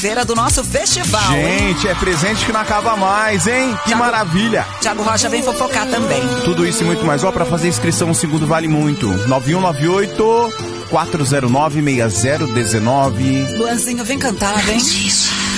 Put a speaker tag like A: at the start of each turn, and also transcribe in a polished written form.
A: feira do nosso festival.
B: Gente, é presente que não acaba mais, hein? Que maravilha.
A: Thiago Rocha vem fofocar também.
B: Tudo isso e muito mais. Ó, pra fazer inscrição, o segundo vale muito. 9198 409 6019.
A: Luanzinho, vem cantar, vem.